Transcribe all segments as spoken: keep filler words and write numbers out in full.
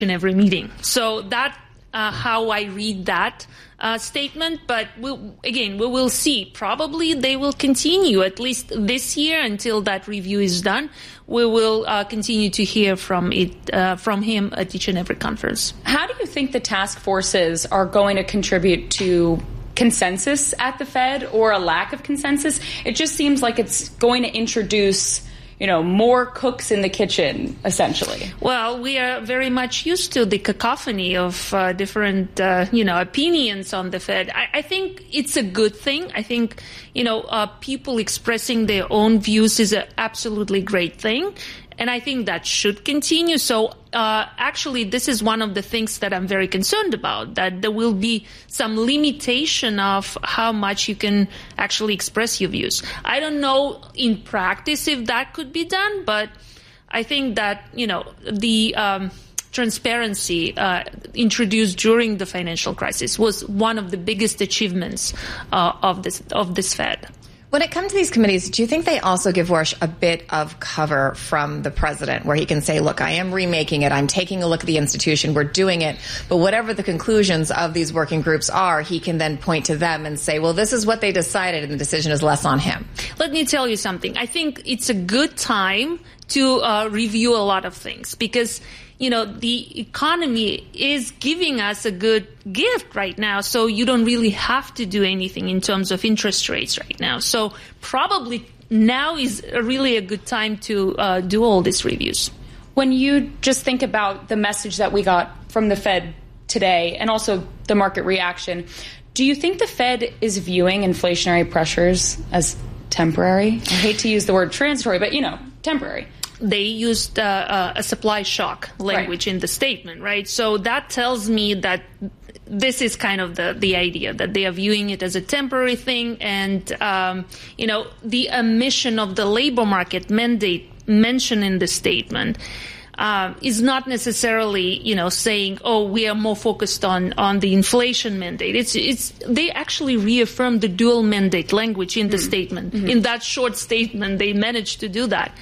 in every meeting. So that uh, how I read that uh, statement. But we'll, again, we will see. Probably they will continue at least this year until that review is done. We will uh, continue to hear from it uh, from him at each and every conference. How do you think the task forces are going to contribute to consensus at the Fed, or a lack of consensus? It just seems like it's going to introduce, you know, more cooks in the kitchen, essentially. Well, we are very much used to the cacophony of uh, different, uh, you know, opinions on the Fed. I, I think it's a good thing. I think, you know, uh, people expressing their own views is an absolutely great thing. And I think that should continue. So uh, actually, this is one of the things that I'm very concerned about, that there will be some limitation of how much you can actually express your views. I don't know in practice if that could be done, but I think that, you know, the um, transparency uh, introduced during the financial crisis was one of the biggest achievements uh, of this of this Fed. When it comes to these committees, do you think they also give Warsh a bit of cover from the president, where he can say, look, I am remaking it, I'm taking a look at the institution, we're doing it, but whatever the conclusions of these working groups are, he can then point to them and say, well, this is what they decided, and the decision is less on him? Let me tell you something. I think it's a good time to uh, review a lot of things, because you know, the economy is giving us a good gift right now, so you don't really have to do anything in terms of interest rates right now. So probably now is really a good time to uh, do all these reviews. When you just think about the message that we got from the Fed today and also the market reaction, do you think the Fed is viewing inflationary pressures as temporary? I hate to use the word transitory, but, you know, temporary. They used uh, uh, a supply shock language right in the statement, right? So that tells me that this is kind of the, the idea, that they are viewing it as a temporary thing. And, um, you know, the omission of the labor market mandate mentioned in the statement uh, is not necessarily, you know, saying, oh, we are more focused on, on the inflation mandate. It's, it's, they actually reaffirmed the dual mandate language in the mm-hmm. statement. Mm-hmm. In that short statement, they managed to do that.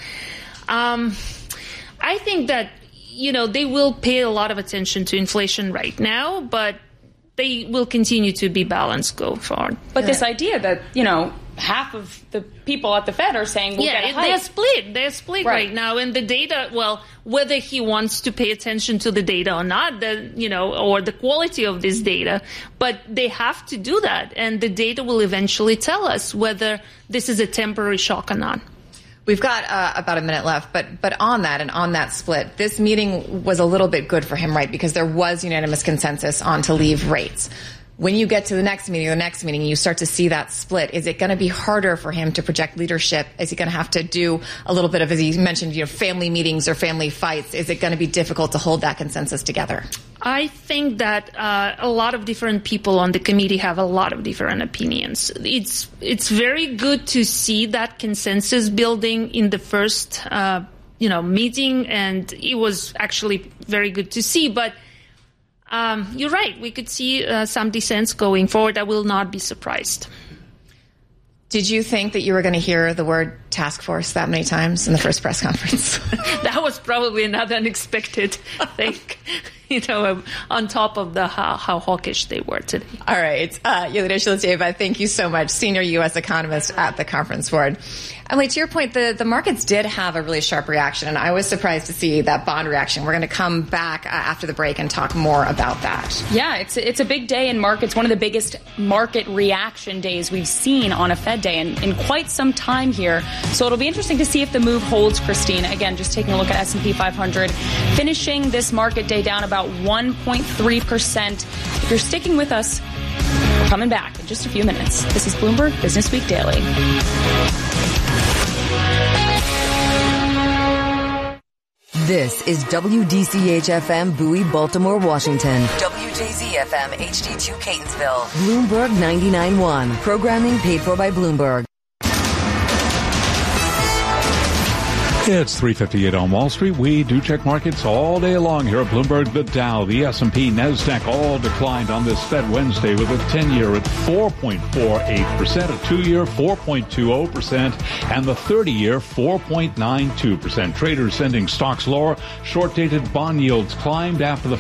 Um, I think that, you know, they will pay a lot of attention to inflation right now, but they will continue to be balanced going forward. But yeah. this idea that, you know, half of the people at the Fed are saying we'll yeah, get a hike. they're split. They're split right. right now. And the data, well, whether he wants to pay attention to the data or not, the, you know, or the quality of this data, but they have to do that. And the data will eventually tell us whether this is a temporary shock or not. We've got uh, about a minute left, but but on that and on that split, this meeting was a little bit good for him, right? Because there was unanimous consensus on to leave rates. When you get to the next meeting or the next meeting, you start to see that split. Is it going to be harder for him to project leadership? Is he going to have to do a little bit of, as he mentioned, you know, family meetings or family fights? Is it going to be difficult to hold that consensus together? I think that uh, a lot of different people on the committee have a lot of different opinions. It's it's very good to see that consensus building in the first, uh, you know, meeting, and it was actually very good to see. But Um, you're right. We could see uh, some dissents going forward. I will not be surprised. Did you think that you were going to hear the word task force that many times in the first press conference? That was probably another unexpected thing, you know, on top of the how, how hawkish they were today. All right. Uh, Yelena Shiltseva, thank you so much, senior U S economist at the Conference Board. Emily, to your point, the, the markets did have a really sharp reaction, and I was surprised to see that bond reaction. We're going to come back uh, after the break and talk more about that. Yeah, it's it's a big day in markets, one of the biggest market reaction days we've seen on a Fed day in, in quite some time here. So it'll be interesting to see if the move holds, Christine. Again, just taking a look at S and P five hundred, finishing this market day down about one point three percent. If you're sticking with us, we're coming back in just a few minutes. This is Bloomberg Business Week Daily. This is W D C H F M Bowie, Baltimore, Washington. W J Z F M H D two Catonsville. Bloomberg ninety-nine point one. Programming paid for by Bloomberg. It's three fifty-eight on Wall Street. We do check markets all day long here at Bloomberg. The Dow, the S and P, NASDAQ all declined on this Fed Wednesday with a ten-year at four point four eight percent, a two-year four point two zero percent, and the thirty-year four point nine two percent. Traders sending stocks lower. Short-dated bond yields climbed after the